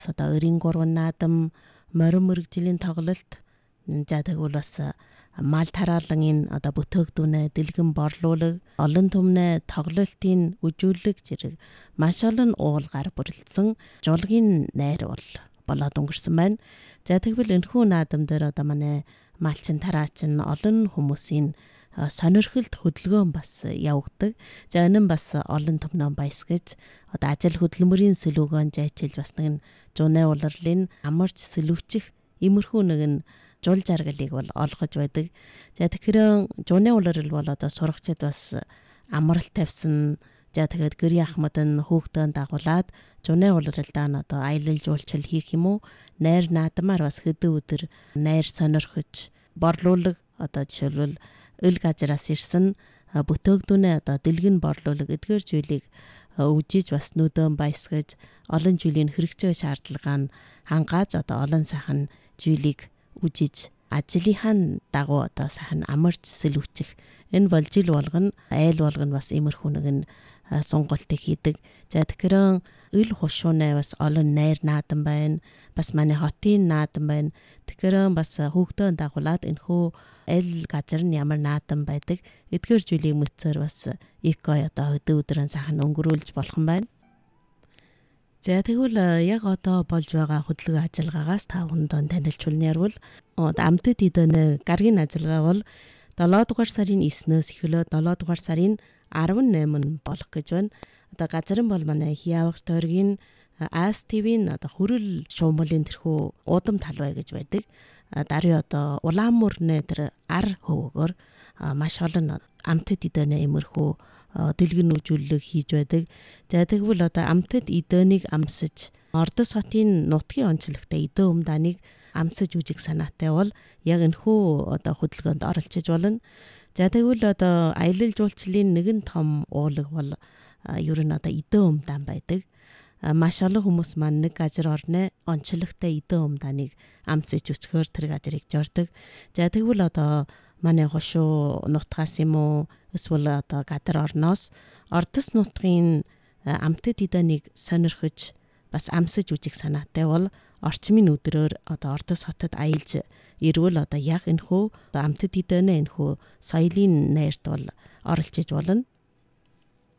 Одоо өрийн гурван наадам, морин мэрэгжлийн тоглолт, за тэгвэл бас мал тараалан одоо бүтээгдүүнээ дэлгэн борлуулаг, олон түмнээ тоглолтын үжүүлэг зэрэг маш олон уулгаар бүрэлдсэн жуулгийн найр болоод өнгөрсөн байна. За тэгвэл энэхүү наадам дээр одоо манай малчин тараачин олон хүмүүсийн сонирхолд хөдөлгөөн бас явагддаг. За энэ нь бас олон түмнээ баясгаж одоо ажил хөдөлмөрийн сэлүүгэн зайчилж бас нэг жуунай улирлын амарч сэлүүчих иймэрхүү нэгэн жул жаргалыг бол олгож байдаг. За тэгэхээр жуунай улирал бол одоо сурагчид бас амралт тавьсан. За тэгээд гэрийн ахмад нь хүүхдэн дагуулад жуунай улиралдаа одоо аялал жуулчлал хийх юм уу? Найр наадмаар бас хэдэн өдөр найр сонирхож борлуулаг одоо жишээлбэл ил газраас ирсэн бүтээгдүүнээ одоо дэлгэн борлуулаг эдгээр зүйлийг үжиж бас нүдэн баясгаж олон жилийн хэрэгцээ шаардлагаа нь хангааз одоо олон сайхан зүйлийг үжиж ажлынхаа дагуу одоо сайхан амарч сэлүүчих. Энэ бол жил болгоно айл болгоно бас иймэрхүү нэгэн сонголтыг хийдэг. За тэгэхээр ил хушуунаа бас олон найр наадам байна. Бас манай хотын наадам байна. Тэгэхээр бас хүүхдэн дагуулад энэхүү аль газар нь ямар наадам байдаг эдгээр зүйлийг мэдсээр бас эко одоо өдрөн сайхан өнгөрүүлж болох юм байна. За тэгвэл яг одоо болж байгаа хөдөлгөөн ажиллагаагаас та бүхэнд танилцуулна ярил. Амтд эдэн гаргийн ажиллагаа бол 7 дугаар сарын 9-өөс эхлээд 7 дугаар сарын 18 болох гэж байна. Одоо газар нь бол манай Хиавагч тойргийн АС ТV-ийн одоо хөрөл шуумлын тэрхүү уудам талбай гэж байдаг. Даруй одоо Улаанмуурны тэр ар хөвөөгөр маш олон амтд эдэн иймэрхүү дэлгэн үжүүлэг хийж байдаг. За тэгвэл одоо амтд эдэнийг амсаж Ордос хотын нутгийн онцлогтой эдэн умдааныг амсаж үжих санаатай бол яг энэхүү одоо хөдөлгөөнд оролцож болно. За тэгвэл одоо аялал жуулчлалын нэгэн том уулаг бол ер нь одоо эдэн умдаан байдаг. Маш олон хүмүүс маань нэг газар орно онцлогтой эдэн умдааныг амсаж үсгээр тэр газрыг жордог. За тэгвэл одоо манай хошуу нутгаас юм уу эсвэл одоо гадар орноос Ордос нутгийн амтд эдэнийг сонирхож бас амсаж үжих санаатай бол орчмын өдрөөр одоо Ордос хотод аялж ирвэл одоо яг энэхүү амтд эдэнэ энэхүү соёлын найрт бол оролцож болно.